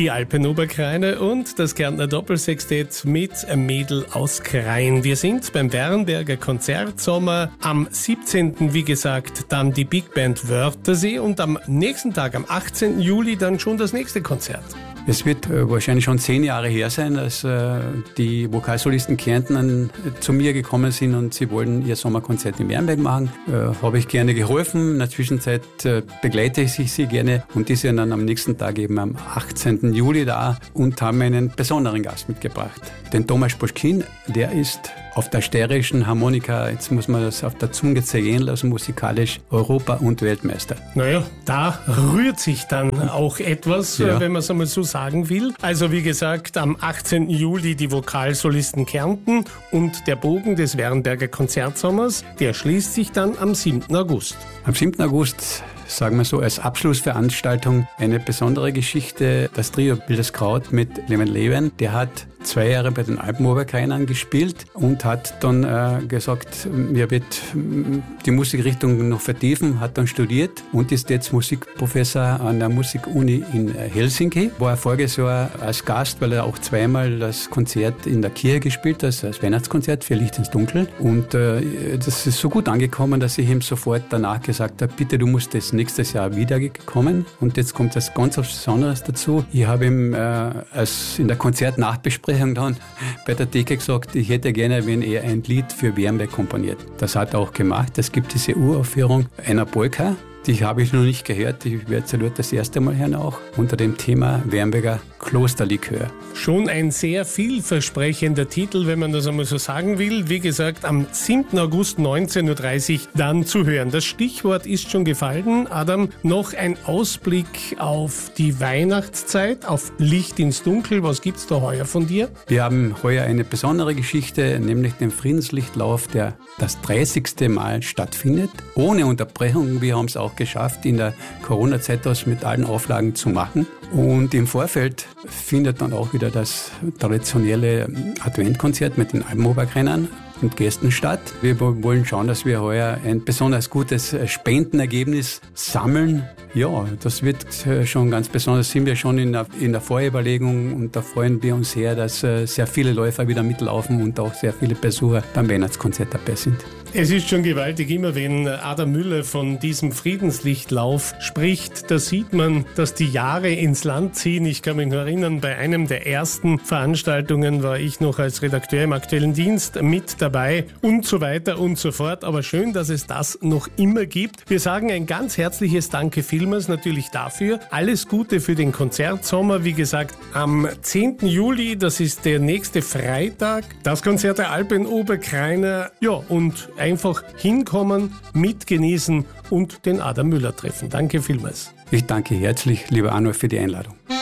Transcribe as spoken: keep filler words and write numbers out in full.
Die Alpenoberkreiner und das Kärntner Doppelsextett mit Mädel aus Krain. Wir sind beim Wernberger Konzertsommer. Am siebzehnten wie gesagt, dann die Big Band Wörthersee und am nächsten Tag, am achtzehnten Juli, dann schon das nächste Konzert. Es wird äh, wahrscheinlich schon zehn Jahre her sein, als äh, die Vokalsolisten Kärnten an, äh, zu mir gekommen sind und sie wollten ihr Sommerkonzert in Wernberg machen. Äh, Habe ich gerne geholfen. In der Zwischenzeit äh, begleite ich sie gerne und die sind dann am nächsten Tag eben am achtzehnten Juli da und haben einen besonderen Gast mitgebracht. Den Tomasz Boschkin, der ist auf der steirischen Harmonika, jetzt muss man das auf der Zunge zergehen lassen, musikalisch Europa- und Weltmeister. Naja, da rührt sich dann auch etwas, ja, wenn man es einmal so sagen will. Also wie gesagt, am achtzehnten Juli die Vokalsolisten Kärnten und der Bogen des Wernberger Konzertsommers, der schließt sich dann am siebten August. Am siebten August, sagen wir so, als Abschlussveranstaltung eine besondere Geschichte. Das Trio Bildeskraut mit Levin Levin, der hat zwei Jahre bei den Alpenoberkreinern gespielt und hat dann äh, gesagt, er wird die Musikrichtung noch vertiefen, hat dann studiert und ist jetzt Musikprofessor an der Musikuni in Helsinki. War voriges Jahr als Gast, weil er auch zweimal das Konzert in der Kirche gespielt hat, also das Weihnachtskonzert für Licht ins Dunkel. Und äh, das ist so gut angekommen, dass ich ihm sofort danach gesagt habe, bitte, du musst das nächstes Jahr wieder kommen. Und jetzt kommt das ganz was Besonderes dazu. Ich habe ihm äh, als in der Konzertnachbesprechung dann bei der Theke gesagt, ich hätte gerne, wenn er ein Lied für Wernberg komponiert. Das hat er auch gemacht. Es gibt diese Uraufführung einer Polka, die habe ich noch nicht gehört. Ich werde sie dort das erste Mal hören auch, unter dem Thema Wernberger Klosterlikör. Schon ein sehr vielversprechender Titel, wenn man das einmal so sagen will. Wie gesagt, am siebten August neunzehn Uhr dreißig dann zu hören. Das Stichwort ist schon gefallen. Adam, noch ein Ausblick auf die Weihnachtszeit, auf Licht ins Dunkel. Was gibt's da heuer von dir? Wir haben heuer eine besondere Geschichte, nämlich den Friedenslichtlauf, der das dreißigste Mal stattfindet. Ohne Unterbrechung. Wir haben es auch geschafft, in der Corona-Zeit das mit allen Auflagen zu machen. Und im Vorfeld findet dann auch wieder das traditionelle Adventkonzert mit den Alpenoberkreinern und Gästen statt. Wir wollen schauen, dass wir heuer ein besonders gutes Spendenergebnis sammeln. Ja, das wird schon ganz besonders. Sind wir schon in der, in der Vorüberlegung und da freuen wir uns sehr, dass sehr viele Läufer wieder mitlaufen und auch sehr viele Besucher beim Weihnachtskonzert dabei sind. Es ist schon gewaltig, immer wenn Adam Müller von diesem Friedenslichtlauf spricht, da sieht man, dass die Jahre ins Land ziehen. Ich kann mich nur erinnern, bei einem der ersten Veranstaltungen war ich noch als Redakteur im Aktuellen Dienst mit dabei und so weiter und so fort. Aber schön, dass es das noch immer gibt. Wir sagen ein ganz herzliches Danke vielmals natürlich dafür. Alles Gute für den Konzertsommer. Wie gesagt, am zehnten Juli, das ist der nächste Freitag, das Konzert der Alpenoberkreiner. Ja, und einfach hinkommen, mitgenießen und den Adam Müller treffen. Danke vielmals. Ich danke herzlich, lieber Arno, für die Einladung.